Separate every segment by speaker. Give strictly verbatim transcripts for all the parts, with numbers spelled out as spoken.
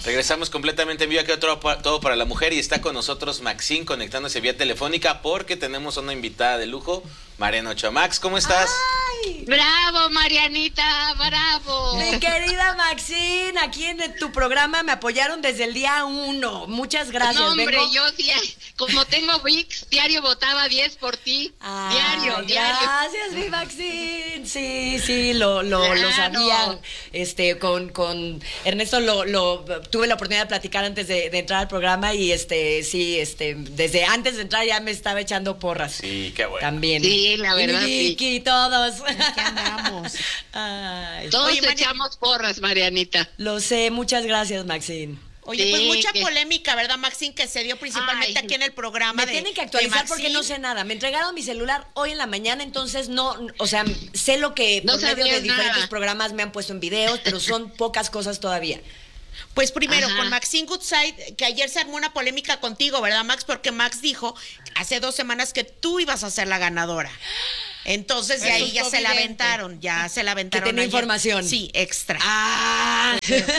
Speaker 1: Regresamos completamente en vivo aquí a todo, todo para la mujer y está con nosotros Maxine conectándose vía telefónica porque tenemos una invitada de lujo, Mariana Ochoa. Max, ¿cómo estás?
Speaker 2: ¡Ay!
Speaker 3: ¡Bravo, Marianita! ¡Bravo!
Speaker 2: Mi querida Maxine, aquí en tu programa me apoyaron desde el día uno. Muchas gracias.
Speaker 3: No, hombre,
Speaker 2: Vengo...
Speaker 3: yo como tengo V I X, diario votaba diez por ti.
Speaker 2: Ah,
Speaker 3: diario, diario.
Speaker 2: Gracias, mi Maxine. Sí, sí, lo, lo,
Speaker 3: Claro.
Speaker 2: lo sabía. Este, con, con Ernesto lo, lo tuve la oportunidad de platicar antes de, de entrar al programa y este, sí, este, desde antes de entrar ya me estaba echando porras.
Speaker 1: Sí, qué bueno.
Speaker 2: También.
Speaker 3: Sí, la verdad,
Speaker 2: y Vicky,
Speaker 3: sí.
Speaker 2: todos.
Speaker 4: ¿Qué andamos?
Speaker 2: Ay,
Speaker 3: Todos
Speaker 4: Oye, Mari-
Speaker 3: echamos porras, Marianita.
Speaker 2: lo sé, muchas gracias, Maxine.
Speaker 4: Oye,
Speaker 3: Sí,
Speaker 4: pues mucha
Speaker 3: que-
Speaker 4: polémica, ¿verdad, Maxine? Que se dio principalmente
Speaker 3: Ay,
Speaker 4: aquí en el programa.
Speaker 2: Me
Speaker 4: de,
Speaker 2: tienen que
Speaker 4: de
Speaker 2: actualizar porque
Speaker 4: Maxine.
Speaker 2: no sé nada. Me entregaron mi celular hoy en la mañana, entonces no, o sea, sé lo que
Speaker 3: No
Speaker 2: por medio de
Speaker 3: sabías
Speaker 2: diferentes
Speaker 3: nada.
Speaker 2: programas me han puesto en videos, pero son pocas cosas todavía.
Speaker 4: Pues primero,
Speaker 3: Ajá.
Speaker 4: con Maxine Goodside, que ayer se armó una polémica contigo, ¿verdad, Max? Porque Max dijo hace dos semanas que tú ibas a ser la ganadora. Entonces, de
Speaker 2: Eso
Speaker 4: ahí ya
Speaker 2: es
Speaker 4: se la
Speaker 2: evidente.
Speaker 4: aventaron, ya se la aventaron.
Speaker 2: tenía
Speaker 4: ayer.
Speaker 2: información.
Speaker 4: Sí, extra.
Speaker 2: Ah,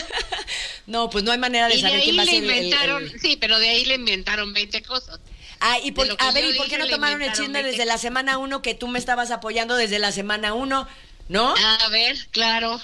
Speaker 2: no, pues no hay manera de
Speaker 3: Y de
Speaker 2: saber
Speaker 3: ahí
Speaker 2: quién va a
Speaker 3: le
Speaker 2: ser el- el-
Speaker 3: inventaron,
Speaker 2: el-
Speaker 3: sí, pero de ahí le inventaron veinte cosas.
Speaker 2: Ah, y por-
Speaker 3: de lo que
Speaker 2: a ver,
Speaker 3: yo
Speaker 2: ¿y por qué
Speaker 3: dije,
Speaker 2: no
Speaker 3: le
Speaker 2: tomaron el
Speaker 3: inventaron
Speaker 2: chisme
Speaker 3: veinte
Speaker 2: desde la semana uno que tú me estabas apoyando desde la semana uno? ¿No?
Speaker 3: A ver, claro.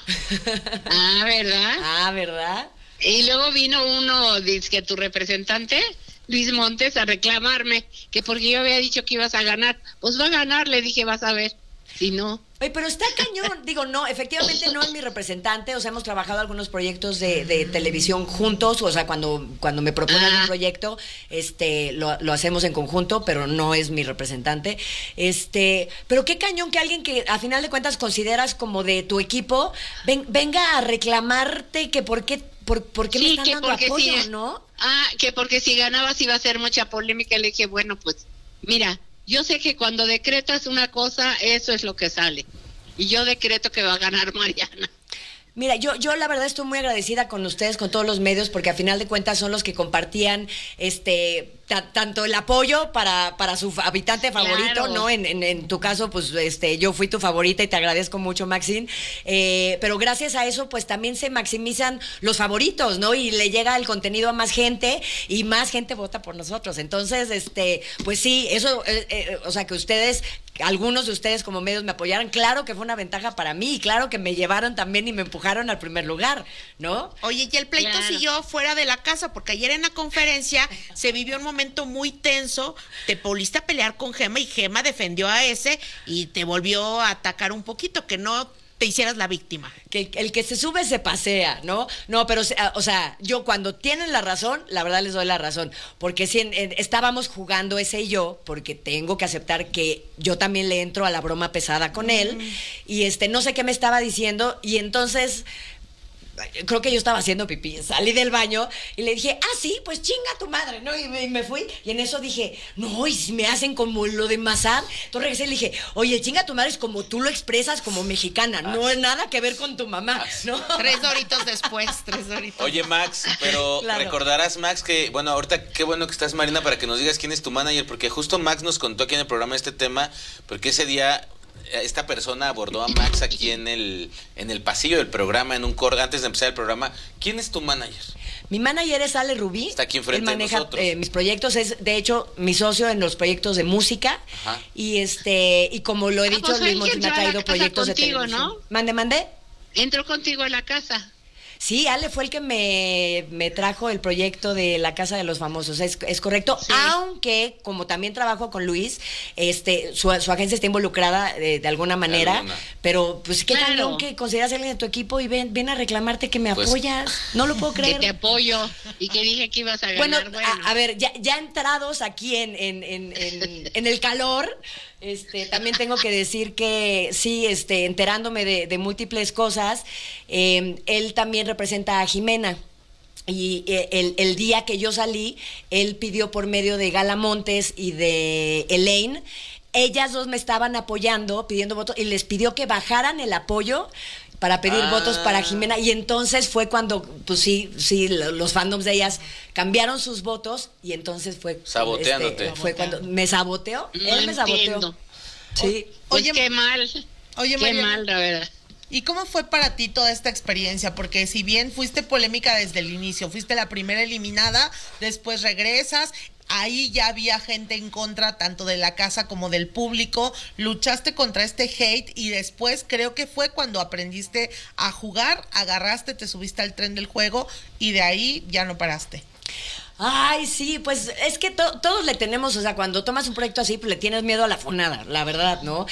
Speaker 3: Ah, ¿verdad?
Speaker 2: Ah, ¿verdad?
Speaker 3: Y luego vino uno, dice que tu representante, Luis Montes, a reclamarme que porque yo había dicho que ibas a ganar. Pues va a ganar, le dije, vas a ver. Si no.
Speaker 2: Oye, pero está cañón. Digo, no, efectivamente no es mi representante. O sea, hemos trabajado algunos proyectos de, de televisión juntos. O sea, cuando, cuando me proponen
Speaker 3: Ah.
Speaker 2: un proyecto, este, lo, lo hacemos en conjunto, pero no es mi representante. Este, pero qué cañón que alguien que a final de cuentas consideras como de tu equipo ven- venga a reclamarte que por qué, por, por qué me
Speaker 3: Sí,
Speaker 2: están
Speaker 3: que
Speaker 2: dando
Speaker 3: porque
Speaker 2: apoyo,
Speaker 3: si,
Speaker 2: ¿no?
Speaker 3: Ah, que porque si ganabas iba a ser mucha polémica. Le dije, bueno, pues, mira, yo sé que cuando decretas una cosa, eso es lo que sale. Y yo decreto que va a ganar Mariana.
Speaker 2: Mira, yo, yo la verdad estoy muy agradecida con ustedes, con todos los medios, porque a final de cuentas son los que compartían este ta- tanto el apoyo para, para su habitante favorito,
Speaker 3: Claro.
Speaker 2: ¿no? En, en, en tu caso, pues este yo fui tu favorita y te agradezco mucho, Maxine. Eh, pero gracias a eso, pues también se maximizan los favoritos, ¿no? Y le llega el contenido a más gente y más gente vota por nosotros. Entonces, este, pues sí, eso, eh, eh, o sea, que ustedes algunos de ustedes como medios me apoyaron, claro que fue una ventaja para mí, y claro que me llevaron también y me empujaron al primer lugar, ¿no?
Speaker 4: Oye, y el pleito
Speaker 3: Claro.
Speaker 4: siguió fuera de la casa, porque ayer en la conferencia se vivió un momento muy tenso. Te volviste a pelear con Gema y Gema defendió a ese y te volvió a atacar un poquito, que no te hicieras la víctima.
Speaker 2: Que el, el que se sube se pasea, ¿no? No, pero, se- o sea, yo cuando tienen la razón, la verdad les doy la razón. Porque si en- en- estábamos jugando ese y yo, porque tengo que aceptar que yo también le entro a la broma pesada con él, y este, no sé qué me estaba diciendo, y entonces creo que yo estaba haciendo pipí, salí del baño y le dije, ah, sí, pues chinga tu madre, ¿no? Y me, y me fui, y en eso dije, no, y si me hacen como lo de Mazar, entonces regresé y le dije, oye, chinga tu madre es como tú lo expresas como mexicana, no es nada que ver con tu mamá, ¿no?
Speaker 4: Tres doritos después, tres doritos.
Speaker 1: Oye, Max, pero
Speaker 2: Claro.
Speaker 1: recordarás, Max, que, bueno, ahorita qué bueno que estás, Marina, para que nos digas quién es tu manager, porque justo Max nos contó aquí en el programa este tema, porque ese día eh, esta persona abordó a Max aquí en el, en el pasillo del programa, en un cor antes de empezar el programa. ¿Quién es tu manager?
Speaker 2: Mi manager es Ale Rubí.
Speaker 1: Está aquí enfrente
Speaker 2: Él
Speaker 1: de
Speaker 2: maneja
Speaker 1: nosotros.
Speaker 2: eh, mis proyectos, es de hecho mi socio en los proyectos de música.
Speaker 1: Ajá.
Speaker 2: Y este, y como lo he
Speaker 3: Ah,
Speaker 2: dicho,
Speaker 3: pues
Speaker 2: Luis
Speaker 3: él
Speaker 2: Montes me ha
Speaker 3: entró a la
Speaker 2: traído
Speaker 3: casa
Speaker 2: proyectos
Speaker 3: contigo,
Speaker 2: de televisión.
Speaker 3: ¿no?
Speaker 2: Mande, mande.
Speaker 3: Entró contigo en la casa.
Speaker 2: Sí, Ale fue el que me, me trajo el proyecto de la Casa de los Famosos, es, es correcto,
Speaker 3: Sí.
Speaker 2: aunque como también trabajo con Luis, este, su, su agencia está involucrada de, de alguna manera,
Speaker 1: alguna.
Speaker 2: pero pues qué
Speaker 3: Claro.
Speaker 2: cañón que consideras a alguien de tu equipo y ven, ven a reclamarte que me
Speaker 1: Pues-
Speaker 2: apoyas, no lo puedo
Speaker 3: Que
Speaker 2: creer.
Speaker 3: te apoyo y que dije que ibas a
Speaker 2: Bueno,
Speaker 3: ganar. Bueno,
Speaker 2: A, a ver, ya, ya entrados aquí en, en, en, en, en el calor, este, también tengo que decir que sí, este, enterándome de, de múltiples cosas, eh, él también representa a Jimena. Y eh, el, el día que yo salí, él pidió por medio de Gala Montes y de Elaine, ellas dos me estaban apoyando, pidiendo votos, y les pidió que bajaran el apoyo para pedir
Speaker 1: Ah.
Speaker 2: votos para Jimena, y entonces fue cuando, pues sí, sí, lo- los fandoms de ellas cambiaron sus votos, y entonces fue...
Speaker 1: Saboteándote.
Speaker 2: este, fue cuando me saboteó,
Speaker 3: no
Speaker 2: él me saboteó.
Speaker 3: entiendo.
Speaker 2: Sí.
Speaker 3: Pues
Speaker 4: Oye,
Speaker 3: qué mal,
Speaker 4: Oye,
Speaker 3: qué
Speaker 4: Mariana,
Speaker 3: mal, la verdad.
Speaker 4: ¿y ¿Y cómo fue para ti toda esta experiencia? Porque si bien fuiste polémica desde el inicio, fuiste la primera eliminada, después regresas, ahí ya había gente en contra tanto de la casa como del público, luchaste contra este hate y después creo que fue cuando aprendiste a jugar, agarraste, te subiste al tren del juego y de ahí ya no paraste.
Speaker 2: Ay, sí, pues es que to- todos le tenemos, o sea, cuando tomas un proyecto así, pues le tienes miedo a la fonada, la verdad, ¿no?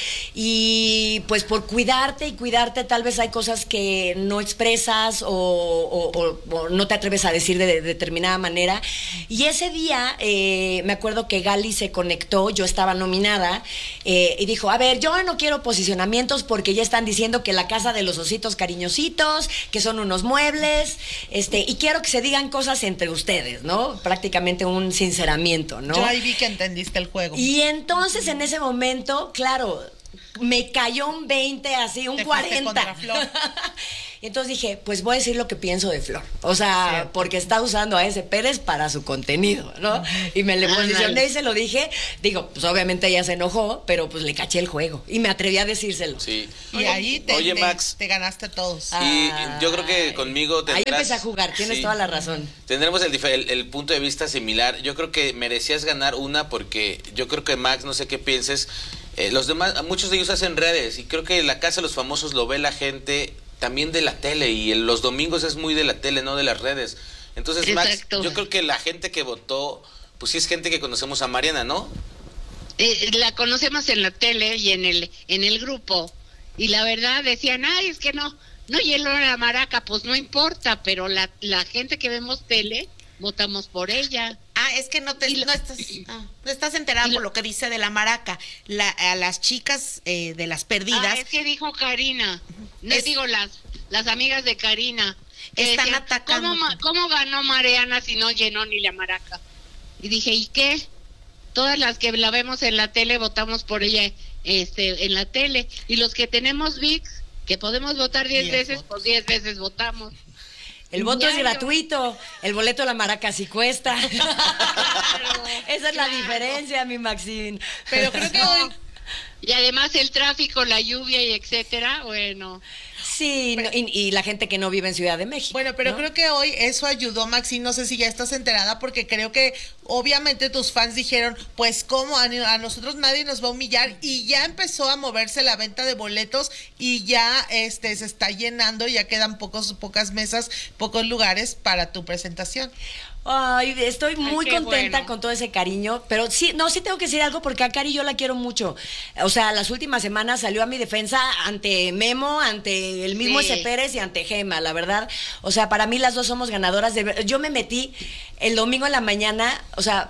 Speaker 2: Y pues por cuidarte y cuidarte, tal vez hay cosas que no expresas o, o- o- o no te atreves a decir de, de determinada manera. Y ese día, eh, me acuerdo que Gali se conectó, yo estaba nominada, eh, y dijo, a ver, yo no quiero posicionamientos porque ya están diciendo que la casa de los ositos cariñositos, que son unos muebles, este, y quiero que se digan cosas entre ustedes, ¿no? Prácticamente un sinceramiento, ¿no?
Speaker 4: Yo ahí vi que entendiste el juego.
Speaker 2: Y entonces en ese momento, claro, me cayó un veinte, así, un
Speaker 4: Te fuiste
Speaker 2: cuarenta.
Speaker 4: contra Flor.
Speaker 2: Y entonces dije, pues voy a decir lo que pienso de Flor. O sea,
Speaker 4: Cierto.
Speaker 2: porque está usando a ese Pérez para su contenido, ¿no? Y me le
Speaker 3: Ándale.
Speaker 2: posicioné y se lo dije. Digo, pues obviamente ella se enojó, pero pues le caché el juego. Y me atreví a decírselo.
Speaker 1: Sí.
Speaker 4: Y ahí te,
Speaker 1: Oye,
Speaker 4: te-
Speaker 1: Max.
Speaker 4: te ganaste a todos.
Speaker 1: Y
Speaker 2: Ay.
Speaker 1: yo creo que conmigo
Speaker 2: Ahí
Speaker 1: tendrás...
Speaker 2: empecé a jugar, tienes
Speaker 1: sí.
Speaker 2: toda la razón.
Speaker 1: Tendremos el, dif- el, el punto de vista similar. Yo creo que merecías ganar una porque yo creo que Max, no sé qué pienses, eh, los demás, muchos de ellos hacen redes y creo que la Casa de los Famosos lo ve la gente también de la tele y el- los domingos es muy de la tele, no de las redes. Entonces, Max,
Speaker 3: Exacto.
Speaker 1: yo creo que la gente que votó, pues sí es gente que conocemos a Mariana, ¿no?
Speaker 3: Eh, la conocemos en la tele y en el en el grupo y la verdad decían, ay, es que no no llenó la maraca, pues no importa, pero la, la gente que vemos tele votamos por ella.
Speaker 4: Ah, es que no te
Speaker 3: Y lo-
Speaker 4: no estás, ah, no estás enterada
Speaker 3: y lo-
Speaker 4: por lo que dice de la maraca. La, a las chicas eh, de las perdidas
Speaker 3: Ah, es que dijo Karina, no
Speaker 4: Es-
Speaker 3: digo las las amigas de Karina, que
Speaker 4: Están
Speaker 3: decían,
Speaker 4: atacando.
Speaker 3: ¿cómo, ma- ¿cómo ganó Mariana si no llenó ni la maraca? Y dije, ¿y qué? Todas las que la vemos en la tele votamos por ella este en la tele y los que tenemos V I X que podemos votar diez
Speaker 4: Diez
Speaker 3: veces,
Speaker 4: votos.
Speaker 3: pues diez veces votamos.
Speaker 2: El voto es
Speaker 3: Diario.
Speaker 2: gratuito, el boleto de la maraca sí cuesta.
Speaker 3: Claro,
Speaker 2: Esa es la
Speaker 3: claro.
Speaker 2: diferencia, mi Maxine.
Speaker 4: Pero creo que hoy
Speaker 3: Y además el tráfico, la lluvia y etcétera, bueno.
Speaker 2: Sí, no, y, y la gente que no vive en Ciudad de México.
Speaker 4: Bueno, pero
Speaker 2: ¿no?
Speaker 4: creo que hoy eso ayudó, Maxi, no sé si ya estás enterada, porque creo que obviamente tus fans dijeron, pues cómo, a, a nosotros nadie nos va a humillar, y ya empezó a moverse la venta de boletos, y ya este se está llenando, ya quedan pocos, pocas mesas, pocos lugares para tu presentación.
Speaker 2: Ay, estoy muy
Speaker 3: qué
Speaker 2: contenta
Speaker 3: bueno.
Speaker 2: con todo ese cariño, pero sí, no, sí tengo que decir algo porque a Cari yo la quiero mucho. O sea, las últimas semanas salió a mi defensa ante Memo, ante el mismo
Speaker 3: Sí.
Speaker 2: ese Pérez y ante Gema, la verdad. O sea, para mí las dos somos ganadoras de ver- Yo me metí el domingo en la mañana, o sea,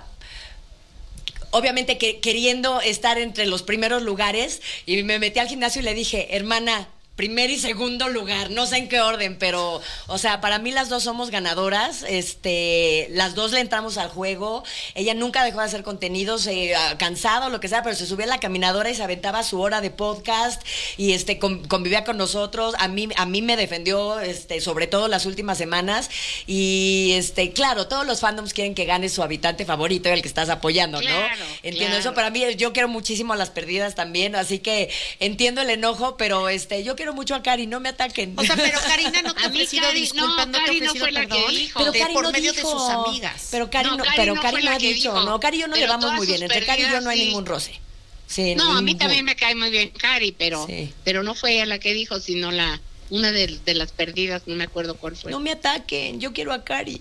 Speaker 2: obviamente que, queriendo estar entre los primeros lugares, y me metí al gimnasio y le dije, hermana, primer y segundo lugar, no sé en qué orden, pero, o sea, para mí las dos somos ganadoras, este, las dos le entramos al juego, ella nunca dejó de hacer contenidos, eh, cansada o lo que sea, pero se subía a la caminadora y se aventaba su hora de podcast, y este, con- convivía con nosotros, a mí, a mí me defendió, este, sobre todo las últimas semanas, y este, claro, todos los fandoms quieren que gane su habitante favorito, el que estás apoyando, ¿no?
Speaker 3: Claro,
Speaker 2: Entiendo
Speaker 3: claro.
Speaker 2: eso, para mí, yo quiero muchísimo a las perdidas también, así que entiendo el enojo, pero este, yo quiero mucho a Cari, no me ataquen.
Speaker 4: O sea, pero Karina no te ha
Speaker 3: A mí
Speaker 4: ofrecido
Speaker 3: Cari-
Speaker 4: disculpas,
Speaker 3: no,
Speaker 4: no, te ha
Speaker 3: Cari no
Speaker 4: ofrecido
Speaker 3: fue la que
Speaker 4: perdón,
Speaker 3: dijo.
Speaker 2: pero
Speaker 4: de-
Speaker 2: Cari
Speaker 4: por
Speaker 2: no
Speaker 4: medio
Speaker 2: dijo.
Speaker 4: de sus amigas.
Speaker 2: Pero Cari no,
Speaker 3: No, Cari
Speaker 2: pero
Speaker 3: no
Speaker 2: Cari
Speaker 3: fue
Speaker 2: no
Speaker 3: la
Speaker 2: ha
Speaker 3: que
Speaker 2: dicho,
Speaker 3: dijo.
Speaker 2: no, Cari y yo nos
Speaker 3: Pero
Speaker 2: llevamos
Speaker 3: todas
Speaker 2: muy bien,
Speaker 3: sus
Speaker 2: entre Cari y yo no hay
Speaker 3: perdidas, sí.
Speaker 2: ningún roce. Sí,
Speaker 3: No, a mí
Speaker 2: ningún.
Speaker 3: también me cae muy bien Cari, pero
Speaker 2: Sí.
Speaker 3: pero no fue ella la que dijo, sino la una de, de las perdidas, no me acuerdo cuál fue.
Speaker 2: No me ataquen, yo quiero a Cari.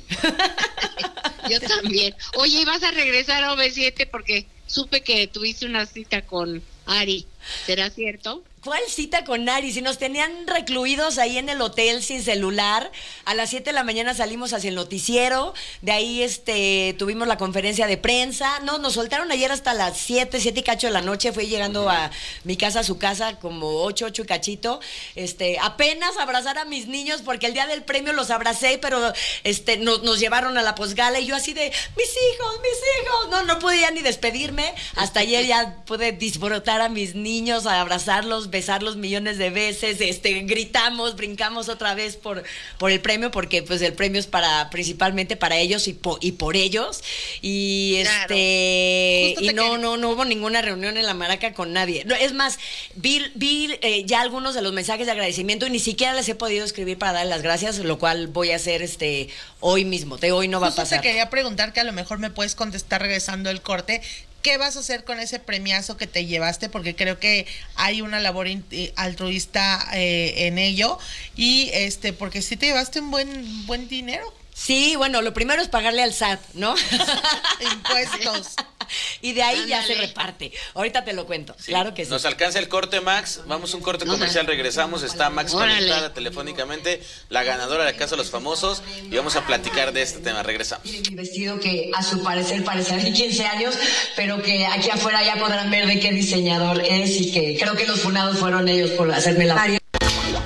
Speaker 3: Yo también. Oye, ¿y vas a regresar a O V siete? Porque supe que tuviste una cita con Ari. ¿Será cierto?
Speaker 2: ¿Cuál cita con Ari? Si nos tenían recluidos ahí en el hotel sin celular, a las siete de la mañana salimos hacia el noticiero, de ahí este tuvimos la conferencia de prensa, no, nos soltaron ayer hasta las siete, siete y cacho de la noche, fui llegando a mi casa, a su casa, como ocho, ocho y cachito, este, apenas abrazar a mis niños, porque el día del premio los abracé, pero este, nos, nos llevaron a la posgala y yo así de, mis hijos, mis hijos, no, no podía ni despedirme, hasta ayer ya pude disfrutar a mis niños, a abrazarlos, besarlos millones de veces, este, gritamos, brincamos otra vez por, por el premio, porque pues el premio es para, principalmente para ellos y, po, y por ellos. Y
Speaker 4: Claro.
Speaker 2: este,
Speaker 4: Justo
Speaker 2: y
Speaker 4: te
Speaker 2: no,
Speaker 4: quería-
Speaker 2: no, no hubo ninguna reunión en la Maraca con nadie. No, es más, vi, vi eh, ya algunos de los mensajes de agradecimiento y ni siquiera les he podido escribir para darles las gracias, lo cual voy a hacer este hoy mismo. De hoy no va a
Speaker 5: Justo
Speaker 2: pasar.
Speaker 5: te quería preguntar, que a lo mejor me puedes contestar regresando el corte. ¿Qué vas a hacer con ese premiazo que te llevaste? Porque creo que hay una labor in- eh, altruista eh, en ello. Y este, porque sí te llevaste un buen, buen dinero.
Speaker 2: Sí, bueno, lo primero es pagarle al S A T, ¿no?
Speaker 5: Impuestos.
Speaker 2: Y de ahí ya se
Speaker 3: Ándale.
Speaker 2: reparte. Ahorita te lo cuento.
Speaker 1: Sí.
Speaker 2: Claro que sí.
Speaker 1: Nos alcanza el corte, Max. Vamos a un corte
Speaker 3: No,
Speaker 1: comercial,
Speaker 3: no.
Speaker 1: regresamos. Está Max
Speaker 3: Órale.
Speaker 1: conectada telefónicamente, la ganadora de la Casa de los Famosos, y vamos a platicar de este tema. Regresamos.
Speaker 6: Mi vestido que a su parecer parecerá de quince años, pero que aquí afuera ya podrán ver de qué diseñador es y que creo que los funados fueron ellos por hacerme la...